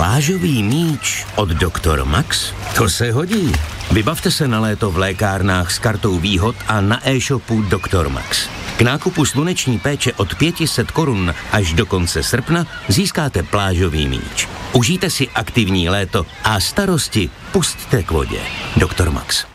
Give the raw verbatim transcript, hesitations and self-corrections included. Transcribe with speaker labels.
Speaker 1: Plážový míč od doktor Max? To se hodí. Vybavte se na léto v lékárnách s kartou výhod a na e-shopu doktor Max. K nákupu sluneční péče od pět set korun až do konce srpna získáte plážový míč. Užijte si aktivní léto a starosti pusťte k vodě. doktor Max.